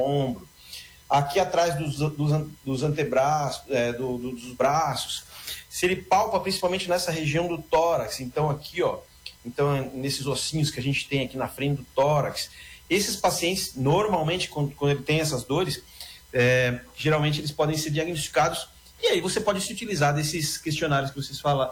ombro, aqui atrás dos antebraços, dos braços, se ele palpa principalmente nessa região do tórax, então aqui, ó, então nesses ossinhos que a gente tem aqui na frente do tórax, esses pacientes, normalmente, quando ele tem essas dores, geralmente eles podem ser diagnosticados, e aí você pode se utilizar desses questionários que vocês